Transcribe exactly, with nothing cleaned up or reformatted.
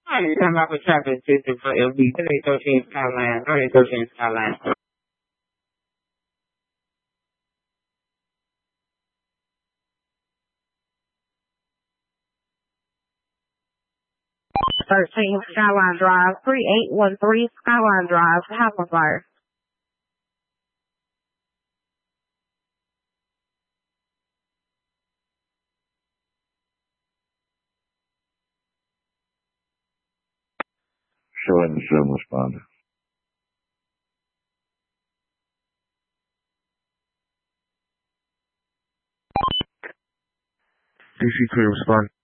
Hi, you're talking about the traffic system for L B thirty thirteen Skyline, thirty thirteen Skyline. thirteen Skyline Drive, three eight one three Skyline Drive, house on fire. Showing the film responder. D C clear respond.